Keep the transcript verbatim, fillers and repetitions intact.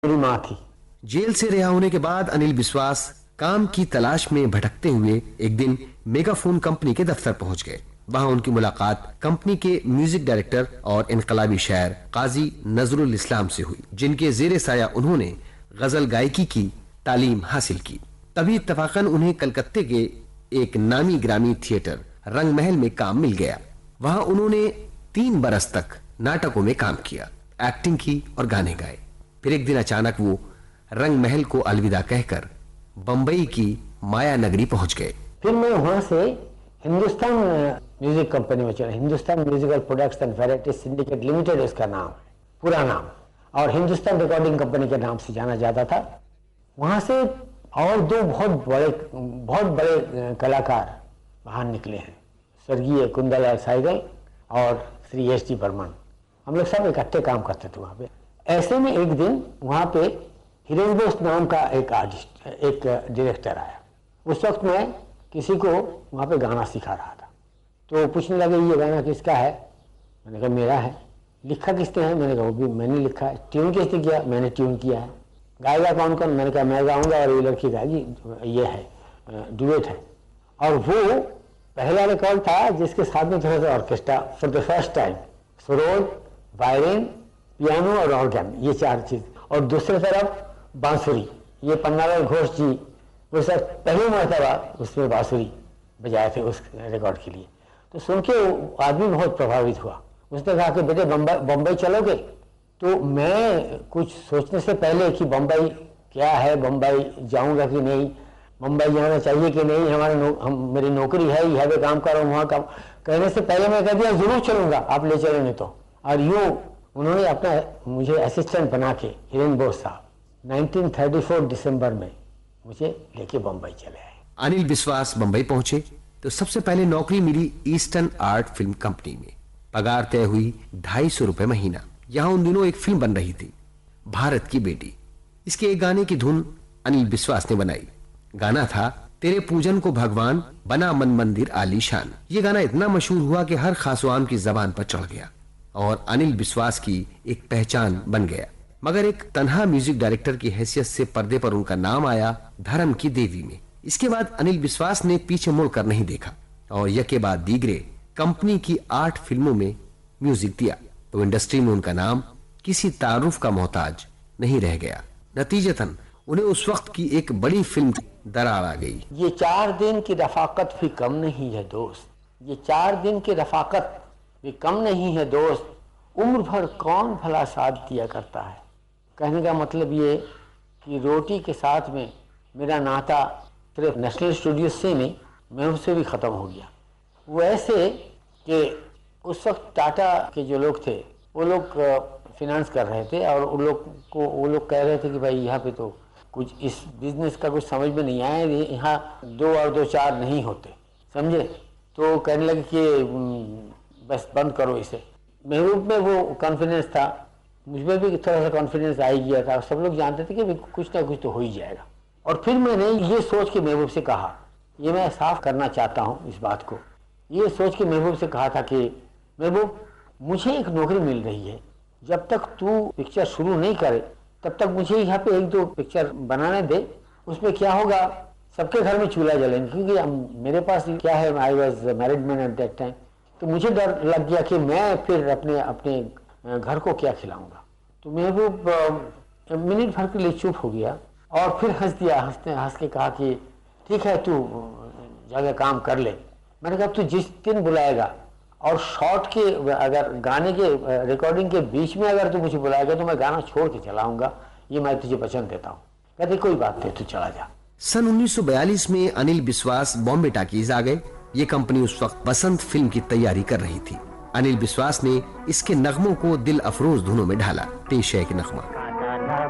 मेरी माँ थी। जेल से रिहा होने के बाद अनिल बिस्वास काम की तलाश में भटकते हुए एक दिन मेगाफोन कंपनी के दफ्तर पहुंच गए। वहां उनकी मुलाकात कंपनी के म्यूजिक डायरेक्टर और इनकलाबी शायर काजी नजरुल इस्लाम से हुई, जिनके जेर साया उन्होंने गजल गायकी की तालीम हासिल की। तभी इत्तफाकन उन्हें कलकत्ते के एक नामी ग्रामी थिएटर रंग महल में काम मिल गया। वहां उन्होंने तीन बरस तक नाटकों में काम किया, एक्टिंग की और गाने गाए। फिर एक दिन अचानक वो रंग महल को अलविदा कहकर बंबई की माया नगरी पहुंच गए। फिर मैं वहां से हिंदुस्तान म्यूजिक कंपनी में चला। Hindustan musical products and variety syndicate limited उसका नाम, पूरा नाम, और हिंदुस्तान रिकॉर्डिंग कंपनी के नाम से जाना जाता था। वहां से और दो बहुत बड़े बहुत बड़े कलाकार बाहर निकले हैं, स्वर्गीय कुंदलाल सहगल और श्री एस डी बर्मन। हम लोग सब इकट्ठे काम करते थे वहाँ पे। ऐसे में एक दिन वहाँ पे हिरेन बोस नाम का एक आर्टिस्ट, एक डायरेक्टर आया। उस वक्त मैं किसी को वहाँ पे गाना सिखा रहा था, तो पूछने लगे ये गाना किसका है? मैंने कहा मेरा है। लिखा किसने है? मैंने कहा वो भी मैंने लिखा है। ट्यून किसने किया? मैंने ट्यून किया है। गाएगा कौन कौन? मैंने कहा मैं गाऊंगा और ये लड़की गाएगी, ये है डुएट है। और वो पहला रिकॉर्ड था जिसके साथ में थोड़ा सा orchestra for the first time, sarod, violin, piano और ऑर्गन, ये चार चीज। और दूसरी तरफ बांसुरी, ये पन्नालाल घोष जी वो सब पहली मरतबा उसमें बांसुरी बजाए थे उस रिकॉर्ड के लिए। तो सुन के आदमी बहुत प्रभावित हुआ। उसने कहा कि बेटे बम्बई बम्बई चलोगे? तो मैं कुछ सोचने से पहले कि बम्बई क्या है, बम्बई जाऊंगा कि नहीं, मुंबई जाना चाहिए कि नहीं, हमारे नो, हम मेरी नौकरी है, यहाँ पे काम कर रहा हूँ, वहाँ काम कहने से पहले मैं कह दिया जरूर चलूंगा, आप ले चलेंगे तो। और यूँ उन्होंने अपना मुझे असिस्टेंट बना के हिरेन बोस साहब उन्नीस सौ चौंतीस दिसंबर में मुझे लेके बम्बई चले आए। अनिल बिस्वास बम्बई पहुंचे तो सबसे पहले नौकरी मिली ईस्टर्न आर्ट फिल्म कंपनी में। पगार तय हुई ढाई सौ रुपए महीना। यहाँ उन दिनों एक फिल्म बन रही थी, भारत की बेटी। इसके एक गाने की धुन अनिल बिस्वास ने बनाई। गाना था तेरे पूजन को भगवान बना मन मंदिर आलीशान। ये गाना इतना मशहूर हुआ कि हर खासवाम की जबान पर चढ़ गया और अनिल बिस्वास की एक पहचान बन गया। मगर एक तन्हा म्यूजिक डायरेक्टर की हैसियत से पर्दे पर उनका नाम आया धर्म की देवी में। इसके बाद अनिल बिस्वास ने पीछे मुड़कर नहीं देखा और यके बाद दीगरे कंपनी की आठ फिल्मों में म्यूजिक दिया, तो इंडस्ट्री में उनका नाम किसी तारुफ का मोहताज नहीं रह गया। नतीजतन उन्हें उस वक्त की एक बड़ी फिल्म दरार आ गई। ये चार दिन की रफाकत भी कम नहीं है दोस्त, ये चार दिन की रफाकत भी कम नहीं है दोस्त, उम्र भर कौन भला साथ दिया करता है। कहने का मतलब ये कि रोटी के साथ में मेरा नाता सिर्फ नेशनल स्टूडियो से नहीं, मैं उससे भी ख़त्म हो गया। वो ऐसे कि उस वक्त टाटा के जो लोग थे वो लोग फिनांस कर रहे थे और उन लोग को वो लोग कह रहे थे कि भाई यहाँ पे तो कुछ इस बिजनेस का कुछ समझ में नहीं आया, यहाँ दो और दो चार नहीं होते, समझे। तो कहने लगे कि बस बंद करो इसे। महबूब में वो कॉन्फिडेंस था, मुझमें भी थोड़ा सा कॉन्फिडेंस आ ही गया था। सब लोग जानते थे कि कुछ ना कुछ तो हो ही जाएगा। और फिर मैंने ये सोच के महबूब से कहा, ये मैं साफ करना चाहता हूँ इस बात को, ये सोच के महबूब से कहा था कि महबूब मुझे एक नौकरी मिल रही है, जब तक तू पिक्चर शुरू नहीं करे तब तक मुझे यहाँ पे एक दो पिक्चर बनाने दे। उसमें क्या होगा, सबके घर में चूल्हा जलेंगे, क्योंकि मेरे पास क्या है, I was married man at that time. तो मुझे डर लग गया कि मैं फिर अपने अपने घर को क्या खिलाऊंगा। तो महबूब मिनट भर के लिए चुप हो गया और फिर हंस दिया, हंसते हंस के कहा कि ठीक है तू जाके काम कर ले। मैंने कहा तू जिस दिन बुलाएगा और शॉर्ट के अगर गाने के रिकॉर्डिंग के बीच में अगर तू मुझे बुलाएगा तो मैं गाना छोड़ के चलाऊंगा, ये मैं तुझे वचन देता हूँ। कहते कोई बात नहीं, तू चला जा। सन उन्नीस सौ बयालीस में अनिल बिस्वास बॉम्बे टाकीज आ गए। ये कंपनी उस वक्त बसंत फिल्म की तैयारी कर रही थी। अनिल बिस्वास ने इसके नगमों को दिल अफरोज धुनों में ढाला। पेश है एक नगमा।